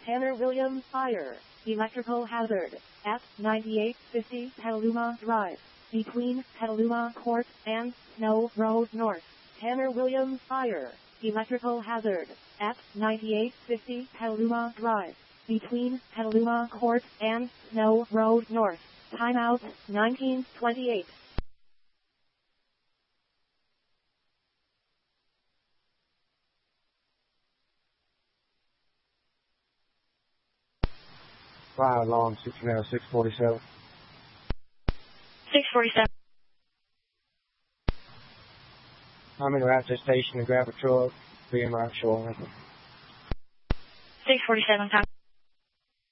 Tanner Williams Fire. Electrical hazard. At 9850 Petaluma Drive. Between Petaluma Court and Snow Road North. Tanner Williams Fire. Electrical hazard. At 9850 Petaluma Drive. Between Petaluma Court and Snow Road North. Timeout 1928. Fire alarm 647. 647. I'm in route to the station to grab a truck, being right shore. 647, copy.